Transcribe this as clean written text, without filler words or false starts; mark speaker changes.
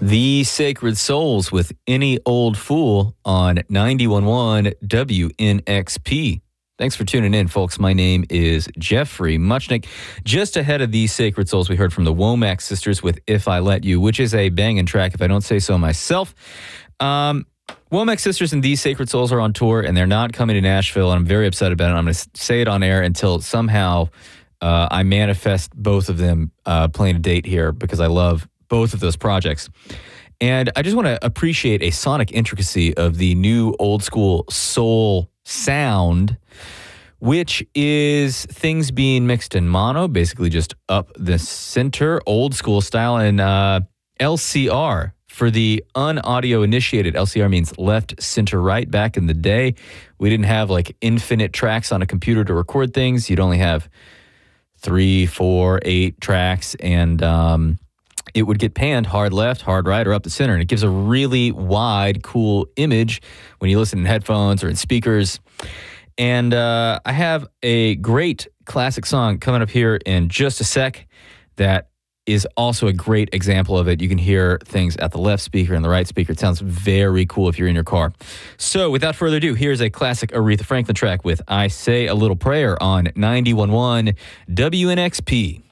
Speaker 1: The Sacred Souls with Any Old Fool on 91.1 WNXP. Thanks for tuning in, folks. My name is Jeffrey Muchnick. Just ahead of These Sacred Souls, we heard from the Womack Sisters with If I Let You, which is a banging track, if I don't say so myself. Womack Sisters and These Sacred Souls are on tour, and they're not coming to Nashville, and I'm very upset about it. I'm going to say it on air until somehow I manifest both of them playing a date here, because I love both of those projects. And I just want to appreciate a sonic intricacy of the new old school soul sound, which is things being mixed in mono, basically just up the center, old school style, and LCR. For the unaudio initiated, LCR means left, center, right. Back in the day, we didn't have like infinite tracks on a computer to record things. You'd only have 3, 4, 8 tracks, and it would get panned hard left, hard right, or up the center. And it gives a really wide, cool image when you listen in headphones or in speakers. And I have a great classic song coming up here in just a sec that is also a great example of it. You can hear things at the left speaker and the right speaker. It sounds very cool if you're in your car. So without further ado, here's a classic Aretha Franklin track with I Say a Little Prayer on 91.1 WNXP.